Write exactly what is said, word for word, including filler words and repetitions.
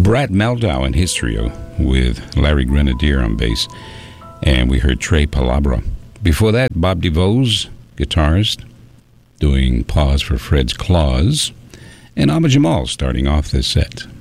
Brad Meldau and his trio with Larry Grenadier on bass. And we heard Trey Palabra. Before that, Bob DeVos, guitarist, doing Pause for Fred's Claws. And Abba Jamal starting off this set.